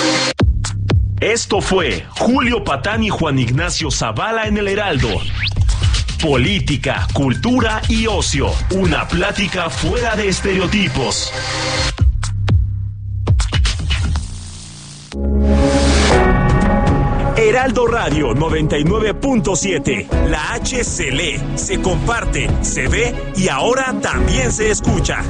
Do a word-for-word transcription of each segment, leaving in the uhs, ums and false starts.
Esto fue Julio Patán y Juan Ignacio Zavala en el Heraldo. Política, cultura y ocio. Una plática fuera de estereotipos. Heraldo Radio noventa y nueve punto siete. La H se lee, se comparte, se ve y ahora también se escucha.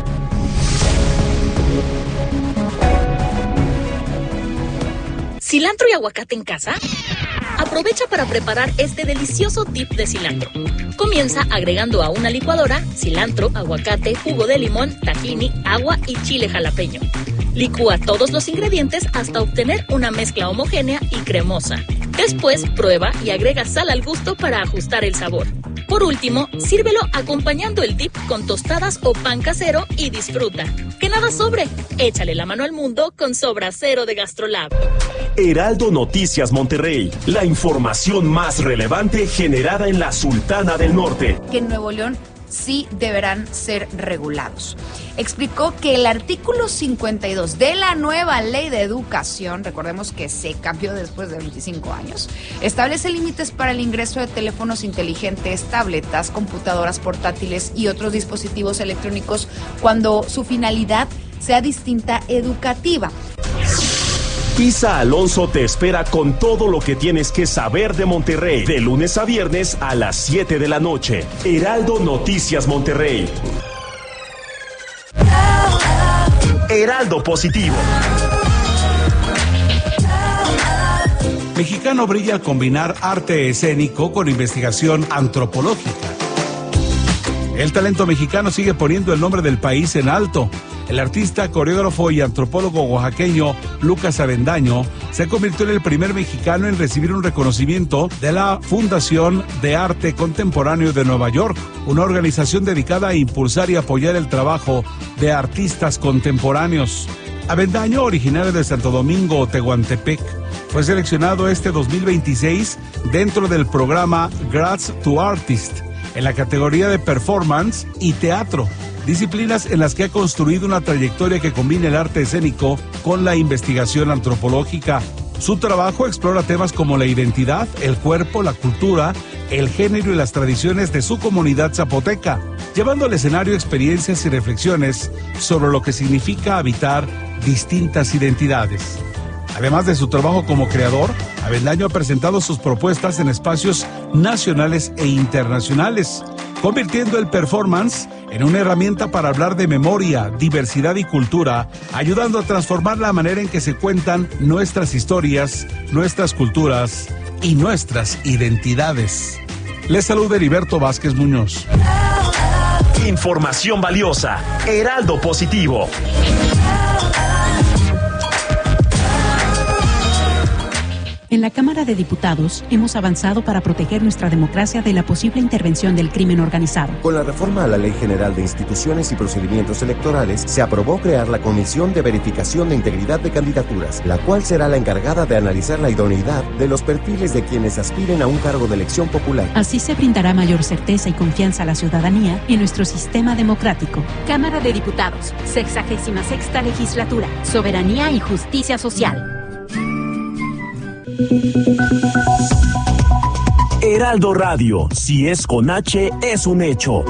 ¿Cilantro y aguacate en casa? Aprovecha para preparar este delicioso dip de cilantro. Comienza agregando a una licuadora cilantro, aguacate, jugo de limón, tahini, agua y chile jalapeño. Licúa todos los ingredientes hasta obtener una mezcla homogénea y cremosa. Después prueba y agrega sal al gusto para ajustar el sabor. Por último, sírvelo acompañando el dip con tostadas o pan casero y disfruta. ¡Que nada sobre! Échale la mano al mundo con Sobra Cero de GastroLab. Heraldo Noticias Monterrey, la información más relevante generada en la Sultana del Norte. Que en Nuevo León sí deberán ser regulados. Explicó que el artículo cincuenta y dos de la nueva ley de educación, recordemos que se cambió después de veinticinco años, establece límites para el ingreso de teléfonos inteligentes, tabletas, computadoras portátiles y otros dispositivos electrónicos cuando su finalidad sea distinta educativa. Isa Alonso te espera con todo lo que tienes que saber de Monterrey, de lunes a viernes a las siete de la noche. Heraldo Noticias Monterrey. Heraldo Positivo. Mexicano brilla al combinar arte escénico con investigación antropológica. El talento mexicano sigue poniendo el nombre del país en alto. El artista, coreógrafo y antropólogo oaxaqueño Lucas Avendaño se convirtió en el primer mexicano en recibir un reconocimiento de la Fundación de Arte Contemporáneo de Nueva York, una organización dedicada a impulsar y apoyar el trabajo de artistas contemporáneos. Avendaño, originario de Santo Domingo, Tehuantepec, fue seleccionado este dos mil veintiséis dentro del programa Grants to Artists en la categoría de performance y teatro, disciplinas en las que ha construido una trayectoria que combina el arte escénico con la investigación antropológica. Su trabajo explora temas como la identidad, el cuerpo, la cultura, el género y las tradiciones de su comunidad zapoteca, llevando al escenario experiencias y reflexiones sobre lo que significa habitar distintas identidades. Además de su trabajo como creador, Avendaño ha presentado sus propuestas en espacios nacionales e internacionales, convirtiendo el performance en una herramienta para hablar de memoria, diversidad y cultura, ayudando a transformar la manera en que se cuentan nuestras historias, nuestras culturas y nuestras identidades. Les saluda Heriberto Vázquez Muñoz. Información valiosa. Heraldo Positivo. En la Cámara de Diputados hemos avanzado para proteger nuestra democracia de la posible intervención del crimen organizado. Con la reforma a la Ley General de Instituciones y Procedimientos Electorales, se aprobó crear la Comisión de Verificación de Integridad de Candidaturas, la cual será la encargada de analizar la idoneidad de los perfiles de quienes aspiren a un cargo de elección popular. Así se brindará mayor certeza y confianza a la ciudadanía en nuestro sistema democrático. Cámara de Diputados, sexagésima sexta legislatura, soberanía y justicia social. Heraldo Radio, si es con H, es un hecho.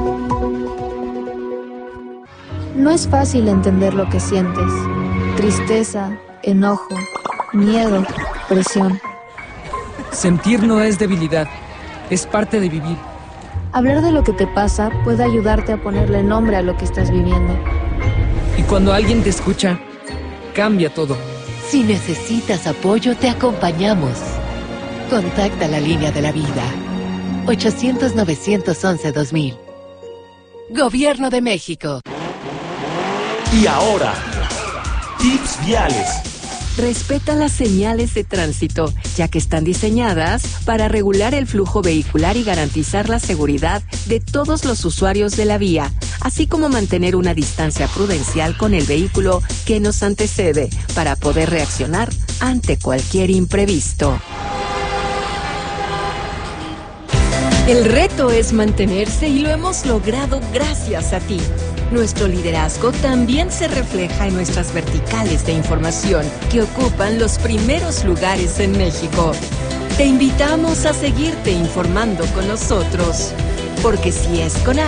No es fácil entender lo que sientes. Tristeza, enojo, miedo, presión. Sentir no es debilidad, es parte de vivir. Hablar de lo que te pasa puede ayudarte a ponerle nombre a lo que estás viviendo. Y cuando alguien te escucha, cambia todo. Si necesitas apoyo, te acompañamos. Contacta la línea de la vida. ochocientos, novecientos once, dos mil. Gobierno de México. Y ahora, tips viales. Respeta las señales de tránsito, ya que están diseñadas para regular el flujo vehicular y garantizar la seguridad de todos los usuarios de la vía, así como mantener una distancia prudencial con el vehículo que nos antecede para poder reaccionar ante cualquier imprevisto. El reto es mantenerse y lo hemos logrado gracias a ti. Nuestro liderazgo también se refleja en nuestras verticales de información, que ocupan los primeros lugares en México. Te invitamos a seguirte informando con nosotros, porque si es con